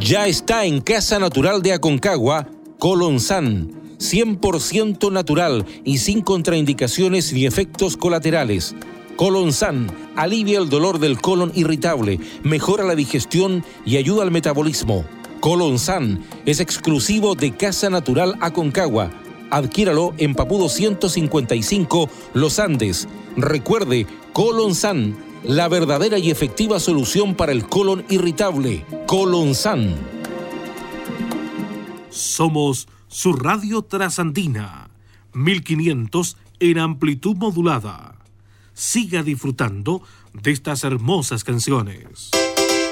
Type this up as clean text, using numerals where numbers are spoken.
Ya está en Casa Natural de Aconcagua, Colonsan, 100% natural y sin contraindicaciones ni efectos colaterales. Colonsan alivia el dolor del colon irritable, mejora la digestión y ayuda al metabolismo. Colonsan es exclusivo de Casa Natural Aconcagua. Adquiéralo en Papudo 155, Los Andes. Recuerde, Colonsan, la verdadera y efectiva solución para el colon irritable. Colonsan. Somos su radio trasandina, 1500 en amplitud modulada. Siga disfrutando de estas hermosas canciones.